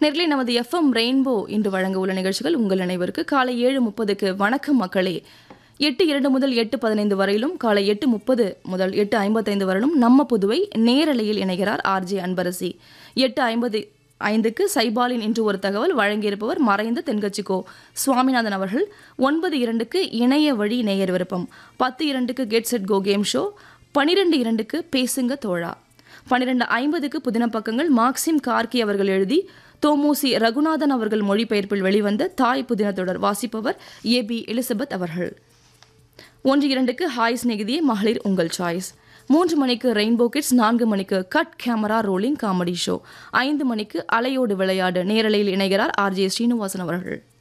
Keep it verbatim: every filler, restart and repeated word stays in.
நேர்களை நமது FM rainbow இன்று வழங்க உள்ள நிகழ்ச்சிகள் உங்கள் அனைவருக்கு காலை ஏழு முப்பதுக்கு வணக்கம் மக்களே, எட்டு இரண்டு முதல் எட்டு பதினைந்து வரையிலும், காலை எட்டு முப்பது முதல் எட்டு ஐம்பத்தைந்து வரையிலும் நம்ம புதுவை நேரலையில் இணைகிறார் ஆர்ஜே அன்பரசி. எட்டு ஐம்பது ஐந்துக்கு சைபாலின் இன்று ஒரு தகவல் வழங்கியிருப்பவர் மறைந்த தென்கட்சிக்கோ சுவாமிநாதன் அவர்கள். ஒன்பது இரண்டுக்கு இணைய வழி நேயர் விருப்பம், பத்து இரண்டுக்கு get set go game show, பனிரெண்டு இரண்டுக்கு பேசுங்க தோழா, பன்னிரண்டு ஐம்பதுக்கு புதின பக்கங்கள் மார்க்சிம் கார்கி அவர்கள் எழுதி தோமோசி ரகுநாதன் அவர்கள் மொழிபெயர்ப்பில் வெளிவந்த தாய் புதின தொடர் வாசிப்பவர் ஏ பி எலிசபெத் அவர்கள். ஒன்று இரண்டுக்கு ஹாய் ஸ்நேகிதியே மகளிர் உங்கள் சாய்ஸ், மூன்று மணிக்கு ரெயின்போ கிட்ஸ், நான்கு மணிக்கு cut camera rolling comedy show, ஐந்து மணிக்கு அலையோடு விளையாடு நேரலையில் இணைகிறார் ஆர்ஜே ஸ்ரீனிவாசன் அவர்கள்.